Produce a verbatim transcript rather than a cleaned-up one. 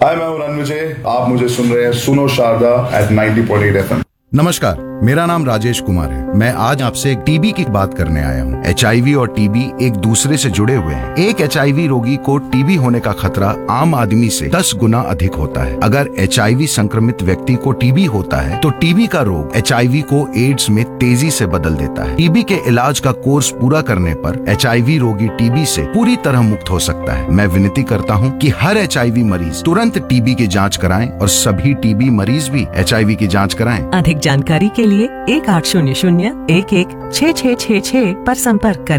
हाय, मैं हूं रणविजय। आप मुझे सुन रहे हैं सुनो Sharda eight ninety point eight F M. नमस्कार, मेरा नाम राजेश कुमार है। मैं आज आपसे एक टीबी की बात करने आया हूँ। एचआईवी और टीबी एक दूसरे से जुड़े हुए हैं। एक एचआईवी रोगी को टीबी होने का खतरा आम आदमी से दस गुना अधिक होता है। अगर एचआईवी संक्रमित व्यक्ति को टीबी होता है तो टीबी का रोग एचआईवी को एड्स में तेजी से बदल देता है। टीबी के इलाज का कोर्स पूरा करने पर एचआईवी रोगी टीबी से पूरी तरह मुक्त हो सकता है। मैं विनती करता हूँ कि हर एचआईवी मरीज तुरंत टीबी की जाँच कराएं और सभी टीबी मरीज भी एचआईवी की जाँच कराएं। अधिक जानकारी के लिए एक आठ शून्य शून्य एक एक छः छः छः छः पर संपर्क करें।